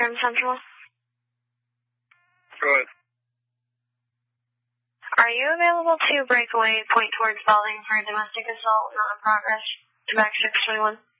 Central. Go ahead. Are you available to break away, point towards Spalding for domestic assault, not in progress, to back 621?